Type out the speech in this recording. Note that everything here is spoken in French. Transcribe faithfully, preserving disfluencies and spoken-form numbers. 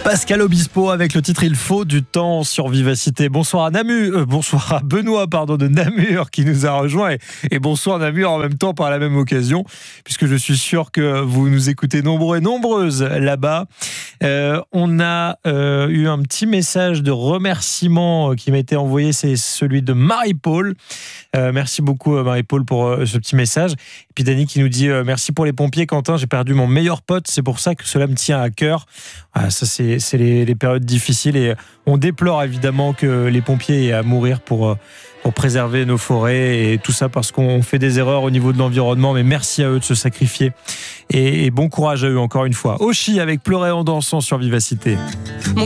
Pascal Obispo avec le titre Il faut du temps sur Vivacité. Bonsoir à Namur, euh, bonsoir à Benoît pardon, de Namur qui nous a rejoint et, et bonsoir Namur en même temps par la même occasion puisque je suis sûr que vous nous écoutez nombreux et nombreuses là-bas. Euh, on a euh, eu un petit message de remerciement qui m'a été envoyé, c'est celui de Marie-Paul. Euh, merci beaucoup Marie-Paul pour euh, ce petit message. Et puis Dany qui nous dit euh, merci pour les pompiers Quentin, j'ai perdu mon meilleur pote, c'est pour ça que cela me tient à cœur. Ah, ça c'est, c'est les, les périodes difficiles et on déplore évidemment que les pompiers aient à mourir pour, pour préserver nos forêts et tout ça parce qu'on fait des erreurs au niveau de l'environnement, mais merci à eux de se sacrifier et, et bon courage à eux encore une fois. Oshi avec Pleurer en dansant sur Vivacité.